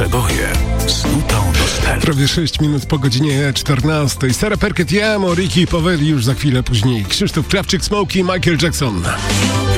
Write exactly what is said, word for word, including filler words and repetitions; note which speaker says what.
Speaker 1: przeboje z nutą nostalgii.
Speaker 2: Prawie sześć minut po godzinie czternastej. Sara Perket, Jamo, Ricky Poweli już za chwilę później. Krzysztof Krawczyk, Smokey, Michael Jackson.